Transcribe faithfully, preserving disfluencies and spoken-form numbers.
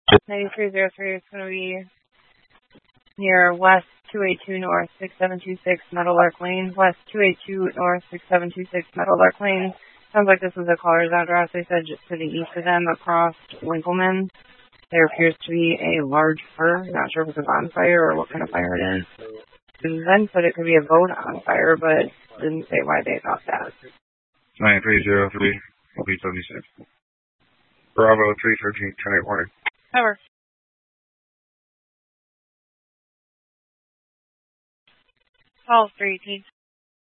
ninety-three oh three is going to be near West two eighty-two North six seven two six Meadowlark Lane. West two eighty-two North six seven two six Meadowlark Lane. Sounds like this was a caller's address. They said just to the east of them across Winkleman. There appears to be a large fire. Not sure if it's a bonfire or what kind of fire it is. And then said it could be a boat on fire, but didn't say why they thought that. nine three oh three, B seventy-six. Bravo three thirteen, ten eight warning. Cover. Call three eighteen.